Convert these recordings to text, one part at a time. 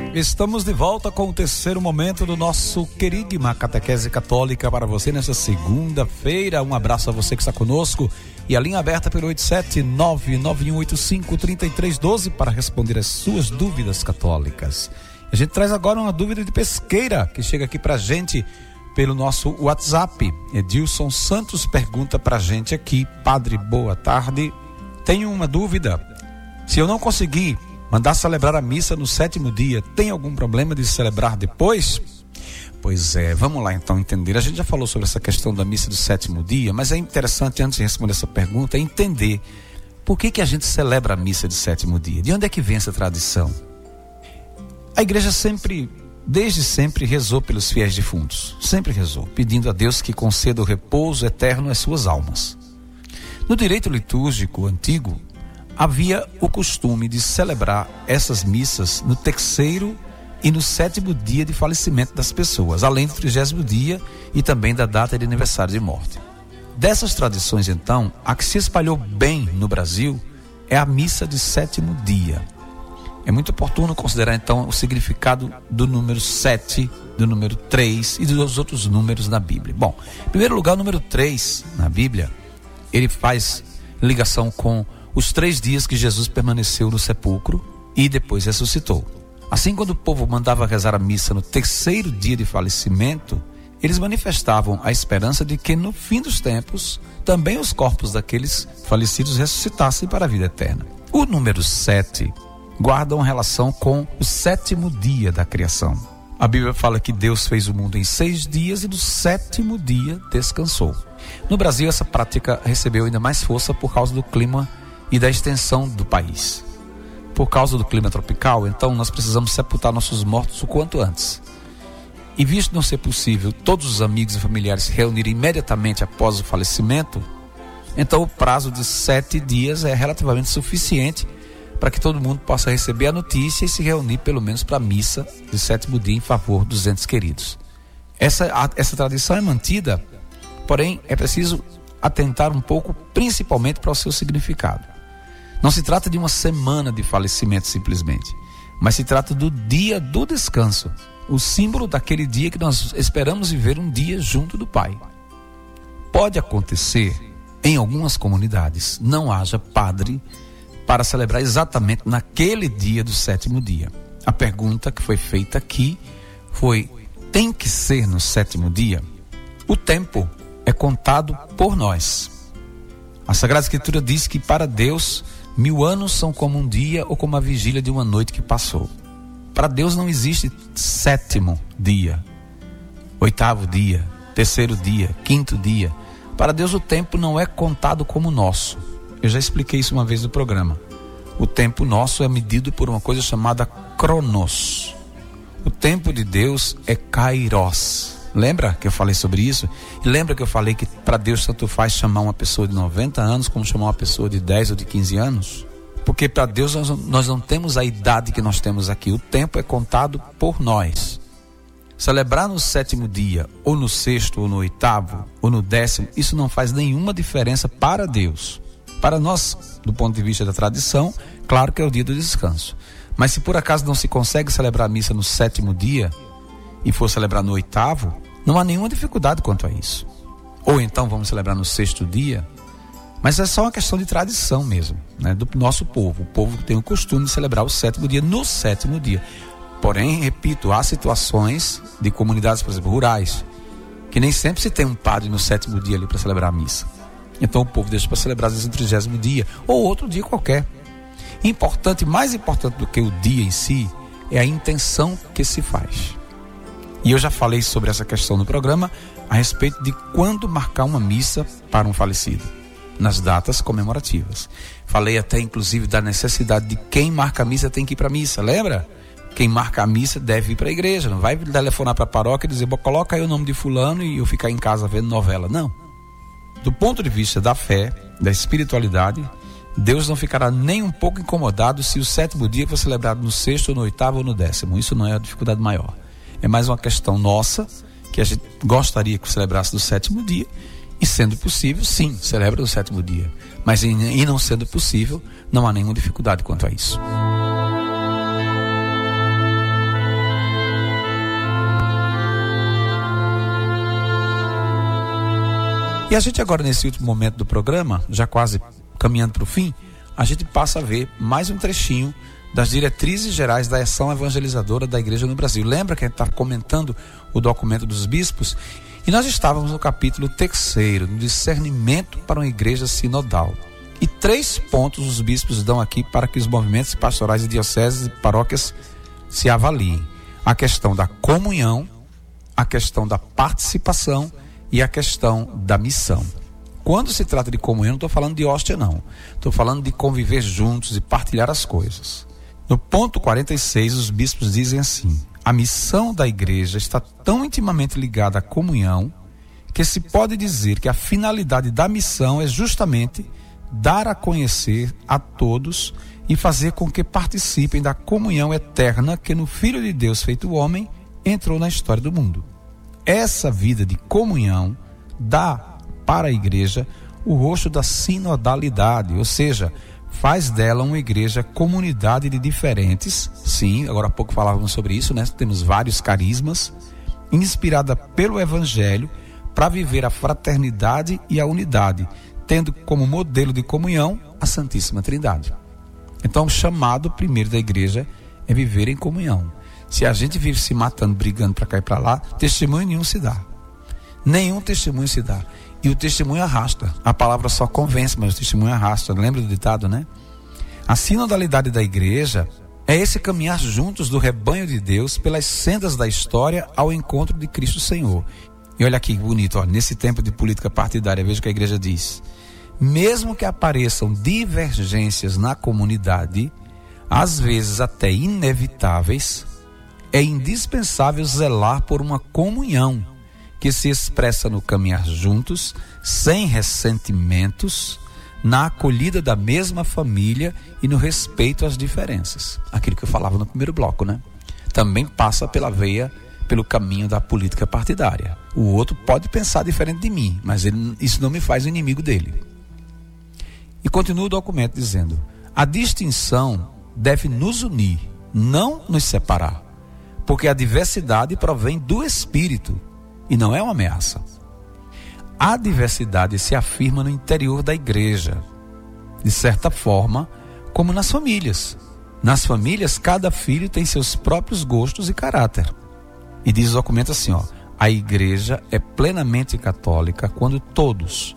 Estamos de volta com o terceiro momento do nosso querigma Catequese Católica para você nessa segunda-feira. Um abraço a você que está conosco e a linha aberta pelo 87991853312 para responder as suas dúvidas católicas. A gente traz agora uma dúvida de pesqueira que chega aqui pra gente pelo nosso WhatsApp. Edilson Santos pergunta pra gente aqui: Padre, boa tarde. Tenho uma dúvida. Se eu não conseguir mandar celebrar a missa no 7º dia, tem algum problema de celebrar depois? Pois é, vamos lá então entender. A gente já falou sobre essa questão da missa do 7º dia, mas é interessante, antes de responder essa pergunta, entender por que a gente celebra a missa de 7º dia. De onde é que vem essa tradição? A igreja desde sempre rezou pelos fiéis defuntos. Sempre rezou, pedindo a Deus que conceda o repouso eterno às suas almas. No direito litúrgico antigo, havia o costume de celebrar essas missas no 3º e no 7º dia de falecimento das pessoas, além do 30º dia e também da data de aniversário de morte. Dessas tradições, então, a que se espalhou bem no Brasil é a missa de 7º dia. É muito oportuno considerar, então, o significado do número 7, do número 3 e dos outros números na Bíblia. Bom, em primeiro lugar, o número 3 na Bíblia, ele faz ligação com os 3 dias que Jesus permaneceu no sepulcro e depois ressuscitou. Assim, quando o povo mandava rezar a missa no 3º dia de falecimento, eles manifestavam a esperança de que no fim dos tempos, também os corpos daqueles falecidos ressuscitassem para a vida eterna. O número 7 guarda uma relação com o 7º dia da criação. A Bíblia fala que Deus fez o mundo em 6 dias e no 7º dia descansou. No Brasil, essa prática recebeu ainda mais força por causa do clima e da extensão do país. Por causa do clima tropical, então nós precisamos sepultar nossos mortos o quanto antes. E visto não ser possível todos os amigos e familiares se reunirem imediatamente após o falecimento, então o prazo de 7 dias é relativamente suficiente para que todo mundo possa receber a notícia e se reunir pelo menos para a missa de 7º dia em favor dos entes queridos. Essa tradição é mantida, porém é preciso atentar um pouco principalmente para o seu significado. Não se trata de uma semana de falecimento simplesmente, mas se trata do dia do descanso, o símbolo daquele dia que nós esperamos viver um dia junto do Pai. Pode acontecer, em algumas comunidades, não haja padre para celebrar exatamente naquele dia do 7º dia. A pergunta que foi feita aqui foi: tem que ser no 7º dia? O tempo é contado por nós. A Sagrada Escritura diz que para Deus 1000 anos são como um dia ou como a vigília de uma noite que passou. Para Deus não existe 7º dia, 8º dia, 3º dia, 5º dia. Para Deus o tempo não é contado como o nosso. Eu já expliquei isso uma vez no programa. O tempo nosso é medido por uma coisa chamada cronos. O tempo de Deus é kairos. Lembra que eu falei sobre isso? E lembra que eu falei que para Deus tanto faz chamar uma pessoa de 90 anos como chamar uma pessoa de 10 ou de 15 anos? Porque para Deus nós não temos a idade que nós temos aqui. O tempo é contado por nós. Celebrar no 7º dia, ou no 6º, ou no 8º, ou no 10º, isso não faz nenhuma diferença para Deus. Para nós, do ponto de vista da tradição, claro que é o dia do descanso. Mas se por acaso não se consegue celebrar a missa no 7º dia, e for celebrar no 8º, não há nenhuma dificuldade quanto a isso. Ou então vamos celebrar no 6º dia, mas é só uma questão de tradição mesmo, né, do nosso povo. O povo tem o costume de celebrar o 7º dia no 7º dia. Porém, repito, há situações de comunidades, por exemplo, rurais, que nem sempre se tem um padre no 7º dia ali para celebrar a missa. Então o povo deixa para celebrar às vezes no 30º dia ou outro dia qualquer. Importante, mais importante do que o dia em si, é a intenção que se faz. E eu já falei sobre essa questão no programa a respeito de quando marcar uma missa para um falecido, nas datas comemorativas. Falei até inclusive da necessidade de quem marca a missa tem que ir para a missa, lembra? Quem marca a missa deve ir para a igreja, não vai telefonar para a paróquia e dizer: coloca aí o nome de fulano e eu ficar em casa vendo novela. Não. Do ponto de vista da fé, da espiritualidade, Deus não ficará nem um pouco incomodado se o 7º dia for celebrado no 6º, no 8º ou no 10º. Isso não é a dificuldade maior. É mais uma questão nossa, que a gente gostaria que celebrasse no 7º dia, e sendo possível, sim, celebra no 7º dia. Mas e não sendo possível, não há nenhuma dificuldade quanto a isso. E a gente agora, nesse último momento do programa, já quase caminhando para o fim, a gente passa a ver mais um trechinho das diretrizes gerais da ação evangelizadora da igreja no Brasil. Lembra que a gente está comentando o documento dos bispos? E nós estávamos no capítulo 3º, no discernimento para uma igreja sinodal. E 3 pontos os bispos dão aqui para que os movimentos pastorais de dioceses e paróquias se avaliem. A questão da comunhão, a questão da participação e a questão da missão. Quando se trata de comunhão, não estou falando de hóstia não. Estou falando de conviver juntos e partilhar as coisas. No ponto 46, os bispos dizem assim: a missão da igreja está tão intimamente ligada à comunhão que se pode dizer que a finalidade da missão é justamente dar a conhecer a todos e fazer com que participem da comunhão eterna que no Filho de Deus feito homem entrou na história do mundo. Essa vida de comunhão dá para a igreja o rosto da sinodalidade, ou seja, faz dela uma igreja comunidade de diferentes, sim, agora há pouco falávamos sobre isso, né? Temos vários carismas, inspirada pelo Evangelho para viver a fraternidade e a unidade, tendo como modelo de comunhão a Santíssima Trindade. Então, o chamado primeiro da igreja é viver em comunhão. Se a gente vive se matando, brigando para cá e para lá, testemunho nenhum se dá. Nenhum testemunho se dá. E o testemunho arrasta. A palavra só convence, mas o testemunho arrasta. Lembra do ditado, né? A sinodalidade da igreja é esse caminhar juntos do rebanho de Deus pelas sendas da história ao encontro de Cristo Senhor. E olha aqui que bonito, ó, nesse tempo de política partidária, veja o que a igreja diz. Mesmo que apareçam divergências na comunidade, às vezes até inevitáveis, é indispensável zelar por uma comunhão que se expressa no caminhar juntos, sem ressentimentos, na acolhida da mesma família e no respeito às diferenças. Aquilo que eu falava no primeiro bloco, né? Também passa pela veia, pelo caminho da política partidária. O outro pode pensar diferente de mim, mas isso não me faz o inimigo dele. E continua o documento dizendo: a distinção deve nos unir, não nos separar, porque a diversidade provém do Espírito e não é uma ameaça. A diversidade se afirma no interior da igreja, de certa forma, como nas famílias. Nas famílias, cada filho tem seus próprios gostos e caráter. E diz o documento assim, ó: a igreja é plenamente católica quando todos,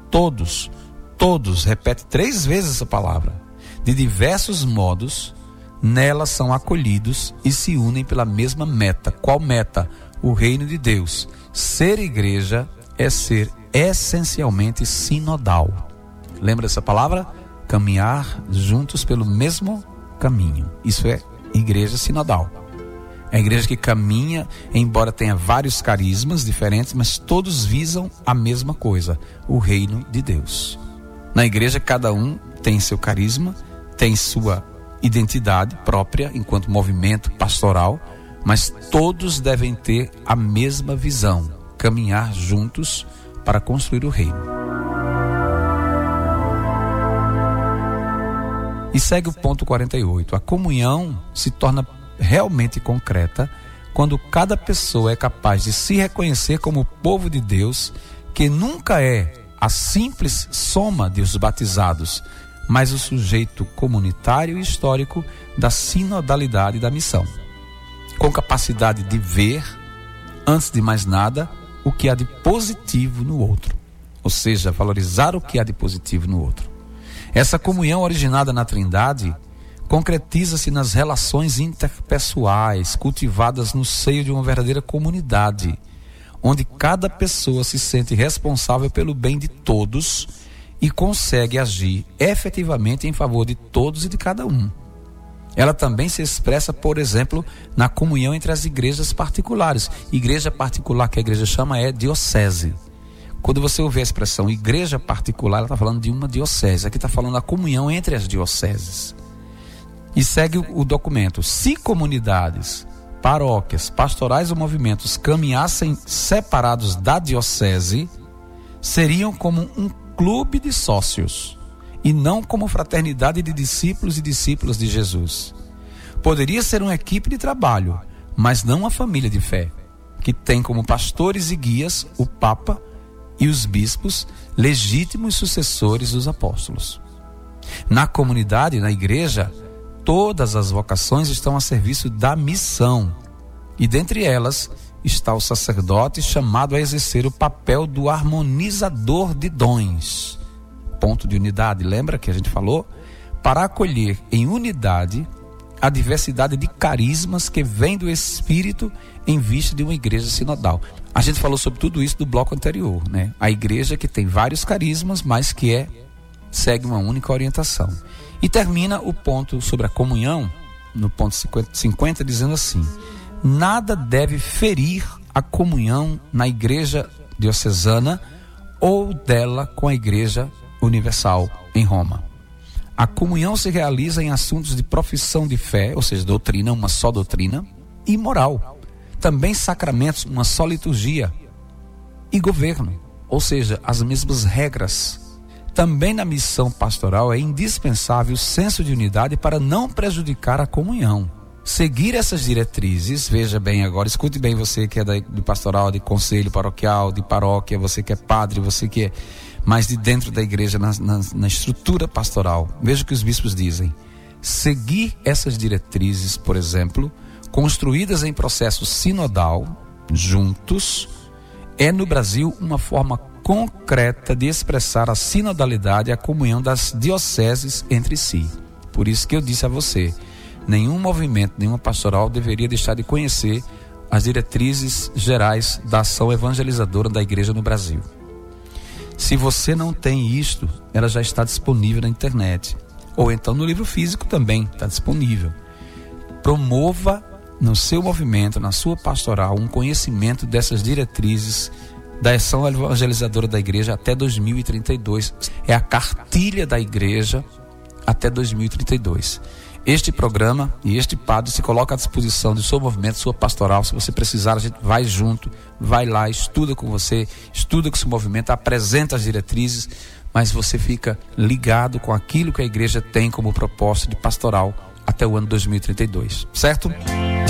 repete 3 vezes essa palavra, de diversos modos, nela são acolhidos e se unem pela mesma meta. Qual meta? O reino de Deus. Ser igreja é ser essencialmente sinodal. Lembra dessa palavra? Caminhar juntos pelo mesmo caminho. Isso é igreja sinodal. É a igreja que caminha, embora tenha vários carismas diferentes, mas todos visam a mesma coisa, o reino de Deus. Na igreja, cada um tem seu carisma, tem sua identidade própria enquanto movimento pastoral, mas todos devem ter a mesma visão, caminhar juntos para construir o reino. E segue o ponto 48. A comunhão se torna realmente concreta quando cada pessoa é capaz de se reconhecer como povo de Deus, que nunca é a simples soma dos batizados, mas o sujeito comunitário e histórico da sinodalidade da missão, com capacidade de ver, antes de mais nada, o que há de positivo no outro, ou seja, valorizar o que há de positivo no outro. Essa comunhão originada na Trindade concretiza-se nas relações interpessoais cultivadas no seio de uma verdadeira comunidade, onde cada pessoa se sente responsável pelo bem de todos e consegue agir efetivamente em favor de todos e de cada um. Ela também se expressa, por exemplo, na comunhão entre as igrejas particulares. Igreja particular que a igreja chama é diocese. Quando você ouvir a expressão igreja particular, ela está falando de uma diocese. Aqui está falando da comunhão entre as dioceses. E segue o documento: se comunidades, paróquias, pastorais ou movimentos caminhassem separados da diocese, seriam como um clube de sócios e não como fraternidade de discípulos e discípulas de Jesus. Poderia ser uma equipe de trabalho, mas não uma família de fé, que tem como pastores e guias o Papa e os bispos, legítimos sucessores dos apóstolos. Na comunidade, na igreja, todas as vocações estão a serviço da missão, e dentre elas está o sacerdote chamado a exercer o papel do harmonizador de dons. Ponto de unidade, lembra que a gente falou? Para acolher em unidade a diversidade de carismas que vem do Espírito em vista de uma igreja sinodal. A gente falou sobre tudo isso do bloco anterior, né? A igreja que tem vários carismas, mas que segue uma única orientação. E termina o ponto sobre a comunhão, no ponto 50, dizendo assim: nada deve ferir a comunhão na igreja diocesana ou dela com a igreja universal em Roma. A comunhão se realiza em assuntos de profissão de fé, ou seja, doutrina, uma só doutrina, e moral. Também sacramentos, uma só liturgia, e governo, ou seja, as mesmas regras. Também na missão pastoral é indispensável o senso de unidade para não prejudicar a comunhão. Seguir essas diretrizes, veja bem agora, escute bem, você que é do pastoral, de conselho paroquial, de paróquia, você que é padre, você que é mais de dentro da igreja, na estrutura pastoral. Veja o que os bispos dizem. Seguir essas diretrizes, por exemplo, construídas em processo sinodal, juntos, é no Brasil uma forma concreta de expressar a sinodalidade e a comunhão das dioceses entre si. Por isso que eu disse a você, nenhum movimento, nenhuma pastoral deveria deixar de conhecer as diretrizes gerais da ação evangelizadora da igreja no Brasil. Se você não tem isto, ela já está disponível na internet, ou então no livro físico também está disponível. Promova no seu movimento, na sua pastoral, um conhecimento dessas diretrizes da ação evangelizadora da igreja até 2032. É a cartilha da igreja até 2032. Este programa e este padre se coloca à disposição do seu movimento, sua pastoral. Se você precisar, a gente vai junto, vai lá, estuda com você, estuda com o seu movimento, apresenta as diretrizes, mas você fica ligado com aquilo que a igreja tem como propósito de pastoral até o ano 2032, certo?